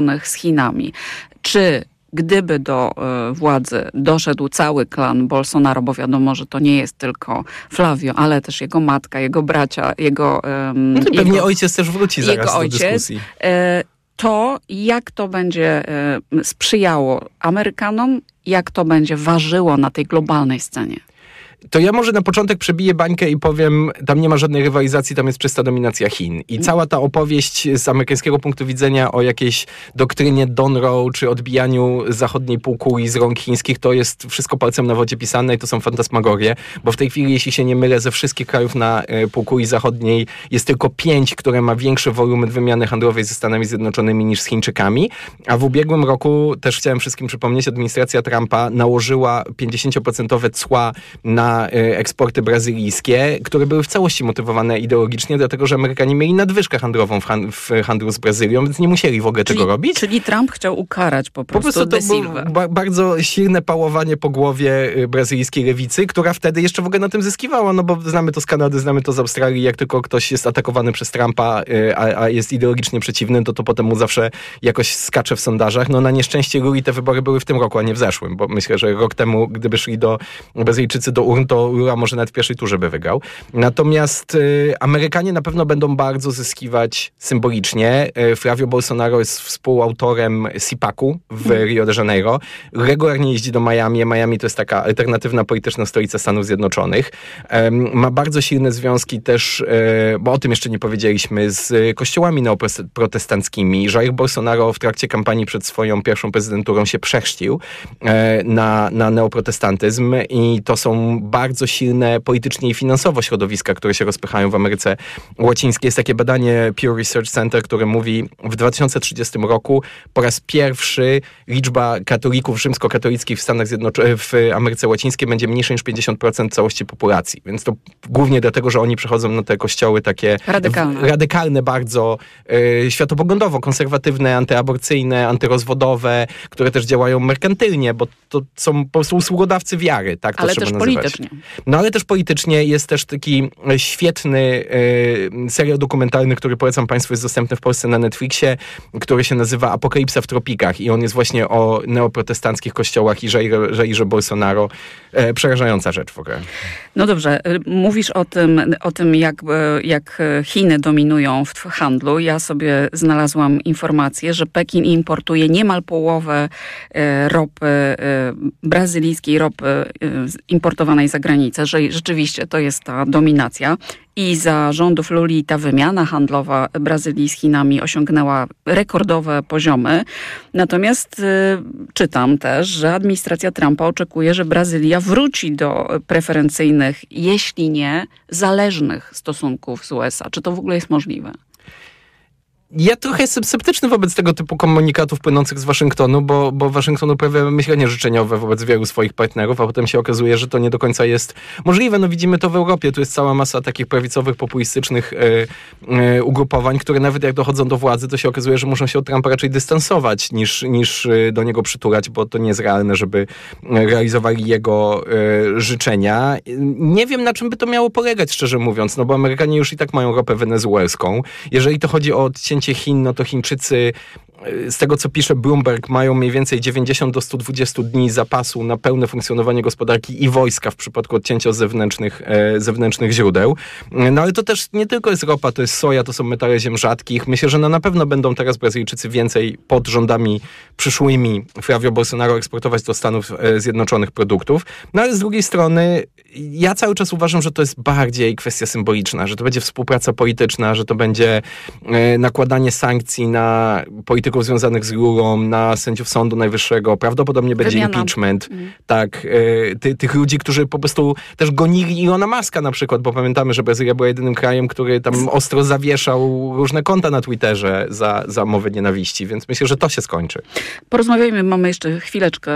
z Chinami. Czy gdyby do władzy doszedł cały klan Bolsonaro, bo wiadomo, że to nie jest tylko Flavio, ale też jego matka, jego bracia, pewnie ojciec też wróci zaraz do dyskusji. To jak to będzie sprzyjało Amerykanom, jak to będzie ważyło na tej globalnej scenie? To ja może na początek przebiję bańkę i powiem, tam nie ma żadnej rywalizacji, tam jest czysta dominacja Chin. I cała ta opowieść z amerykańskiego punktu widzenia o jakiejś doktrynie Donroe, czy odbijaniu zachodniej półkuli z rąk chińskich, to jest wszystko palcem na wodzie pisane i to są fantasmagorie, bo w tej chwili, jeśli się nie mylę, ze wszystkich krajów na półkuli zachodniej jest tylko 5, które ma większy wolumen wymiany handlowej ze Stanami Zjednoczonymi niż z Chińczykami, a w ubiegłym roku, też chciałem wszystkim przypomnieć, administracja Trumpa nałożyła 50% cła na eksporty brazylijskie, które były w całości motywowane ideologicznie, dlatego że Amerykanie mieli nadwyżkę handlową w handlu z Brazylią, więc nie musieli w ogóle tego robić. Czyli Trump chciał ukarać po prostu to było bardzo silne pałowanie po głowie brazylijskiej lewicy, która wtedy jeszcze w ogóle na tym zyskiwała, no bo znamy to z Kanady, znamy to z Australii, jak tylko ktoś jest atakowany przez Trumpa, a jest ideologicznie przeciwny, to potem mu zawsze jakoś skacze w sondażach. No na nieszczęście Luli te wybory były w tym roku, a nie w zeszłym, bo myślę, że rok temu, gdyby szli Brazylijczycy do urn, to Lula może nawet w pierwszej turze by wygrał. Natomiast Amerykanie na pewno będą bardzo zyskiwać symbolicznie. Flavio Bolsonaro jest współautorem CPAC-u w Rio de Janeiro. Regularnie jeździ do Miami. Miami to jest taka alternatywna polityczna stolica Stanów Zjednoczonych. Ma bardzo silne związki też, bo o tym jeszcze nie powiedzieliśmy, z kościołami neoprotestanckimi. Jair Bolsonaro w trakcie kampanii przed swoją pierwszą prezydenturą się przechrzcił na neoprotestantyzm i to są bardzo silne politycznie i finansowo środowiska, które się rozpychają w Ameryce Łacińskiej. Jest takie badanie Pew Research Center, które mówi, w 2030 roku po raz pierwszy liczba katolików rzymskokatolickich w Stanach Zjednoczonych, w Ameryce Łacińskiej będzie mniejsza niż 50% całości populacji. Więc to głównie dlatego, że oni przechodzą na te kościoły takie radykalne bardzo, światopoglądowo, konserwatywne, antyaborcyjne, antyrozwodowe, które też działają merkantylnie, bo to są po prostu usługodawcy wiary, tak to ale trzeba też nazywać. Politycznie. No ale też politycznie jest też taki świetny serial dokumentalny, który polecam Państwu, jest dostępny w Polsce na Netflixie, który się nazywa Apokalipsa w tropikach i on jest właśnie o neoprotestanckich kościołach i Jairze Bolsonaro. Przerażająca rzecz w ogóle. No dobrze, mówisz o tym jak Chiny dominują w handlu. Ja sobie znalazłam informację, że Pekin importuje niemal połowę ropy, brazylijskiej ropy importowanej za granicę, że rzeczywiście to jest ta dominacja. I za rządów Luli ta wymiana handlowa Brazylii z Chinami osiągnęła rekordowe poziomy. Natomiast czytam też, że administracja Trumpa oczekuje, że Brazylia wróci do preferencyjnych, jeśli nie zależnych stosunków z USA. Czy to w ogóle jest możliwe? Ja trochę jestem sceptyczny wobec tego typu komunikatów płynących z Waszyngtonu, bo Waszyngton uprawia myślenie życzeniowe wobec wielu swoich partnerów, a potem się okazuje, że to nie do końca jest możliwe. No widzimy to w Europie. Tu jest cała masa takich prawicowych, populistycznych ugrupowań, które nawet jak dochodzą do władzy, to się okazuje, że muszą się od Trumpa raczej dystansować niż do niego przytulać, bo to nie jest realne, żeby realizowali jego życzenia. Nie wiem, na czym by to miało polegać, szczerze mówiąc, no bo Amerykanie już i tak mają ropę wenezuelską. Jeżeli to chodzi o odcięcie Chin, no to Chińczycy, z tego co pisze Bloomberg, mają mniej więcej 90 do 120 dni zapasu na pełne funkcjonowanie gospodarki i wojska w przypadku odcięcia zewnętrznych źródeł. No ale to też nie tylko jest ropa, to jest soja, to są metale ziem rzadkich. Myślę, że na pewno będą teraz Brazylijczycy więcej pod rządami przyszłymi Flavio Bolsonaro eksportować do Stanów Zjednoczonych produktów. No ale z drugiej strony ja cały czas uważam, że to jest bardziej kwestia symboliczna, że to będzie współpraca polityczna, że to będzie nakładanie sankcji na polityków związanych z Lulą, na sędziów Sądu Najwyższego. Prawdopodobnie będzie impeachment. Tak, tych ludzi, którzy po prostu też gonili Ilona Muska na przykład, bo pamiętamy, że Brazylia była jedynym krajem, który tam ostro zawieszał różne konta na Twitterze za mowę nienawiści, więc myślę, że to się skończy. Porozmawiajmy, mamy jeszcze chwileczkę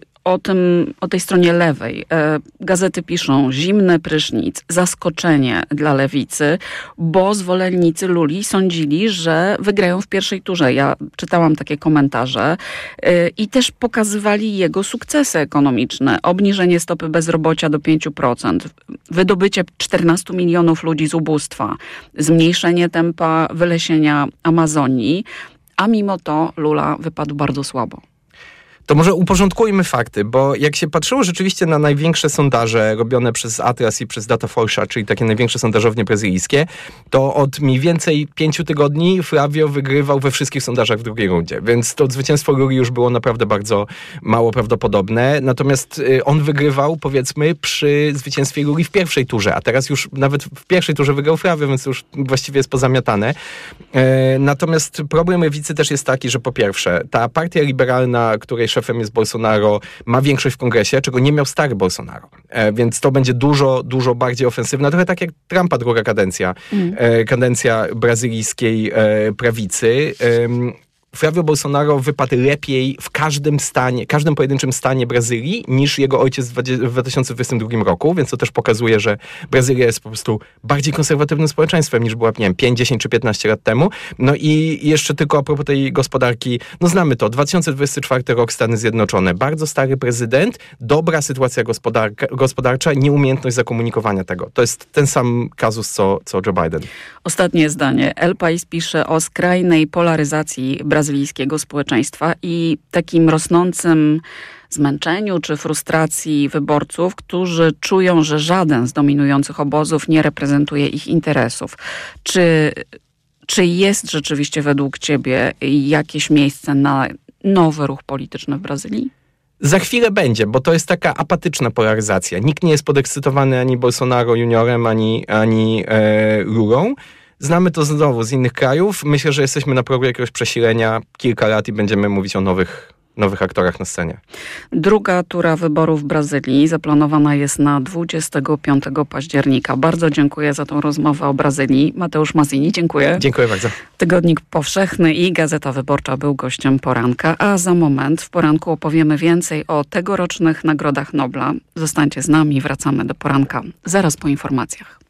o tej stronie lewej. Gazety piszą zimny prysznic, zaskoczenie dla lewicy, bo zwolennicy Luli sądzili, że wygrają w pierwszej turze. Ja czytałam takie komentarze i też pokazywali jego sukcesy ekonomiczne. Obniżenie stopy bezrobocia do 5%, wydobycie 14 milionów ludzi z ubóstwa, zmniejszenie tempa wylesienia Amazonii. a mimo to Lula wypadł bardzo słabo. To może uporządkujmy fakty, bo jak się patrzyło rzeczywiście na największe sondaże robione przez Atlas i przez Datafolsza, czyli takie największe sondażownie brazylijskie, to od mniej więcej 5 tygodni Flávio wygrywał we wszystkich sondażach w drugiej rundzie, więc to zwycięstwo Luli już było naprawdę bardzo mało prawdopodobne. Natomiast on wygrywał, powiedzmy, przy zwycięstwie Luli w pierwszej turze, a teraz już nawet w pierwszej turze wygrał Flávio, więc to już właściwie jest pozamiatane. Natomiast problem lewicy też jest taki, że po pierwsze, ta partia liberalna, której szefem jest Bolsonaro, ma większość w kongresie, czego nie miał stary Bolsonaro. Więc to będzie dużo bardziej ofensywna. Trochę tak jak Trumpa druga kadencja. Kadencja brazylijskiej prawicy. Flávio Bolsonaro wypadł lepiej w każdym pojedynczym stanie Brazylii niż jego ojciec w 2022 roku, więc to też pokazuje, że Brazylia jest po prostu bardziej konserwatywnym społeczeństwem niż była, nie wiem, 5, 10 czy 15 lat temu. No i jeszcze tylko a propos tej gospodarki, no znamy to, 2024 rok, Stany Zjednoczone, bardzo stary prezydent, dobra sytuacja gospodarcza, nieumiejętność zakomunikowania tego. To jest ten sam kazus, co Joe Biden. Ostatnie zdanie. El País pisze o skrajnej polaryzacji brazylijskiego społeczeństwa i takim rosnącym zmęczeniu czy frustracji wyborców, którzy czują, że żaden z dominujących obozów nie reprezentuje ich interesów. Czy jest rzeczywiście według ciebie jakieś miejsce na nowy ruch polityczny w Brazylii? Za chwilę będzie, bo to jest taka apatyczna polaryzacja. Nikt nie jest podekscytowany ani Bolsonaro juniorem, ani Lulą. Znamy to znowu z innych krajów. Myślę, że jesteśmy na progu jakiegoś przesilenia kilka lat i będziemy mówić o nowych aktorach na scenie. Druga tura wyborów w Brazylii zaplanowana jest na 25 października. Bardzo dziękuję za tą rozmowę o Brazylii. Mateusz Mazzini, dziękuję. Dziękuję bardzo. Tygodnik Powszechny i Gazeta Wyborcza był gościem poranka, a za moment w poranku opowiemy więcej o tegorocznych Nagrodach Nobla. Zostańcie z nami, wracamy do poranka zaraz po informacjach.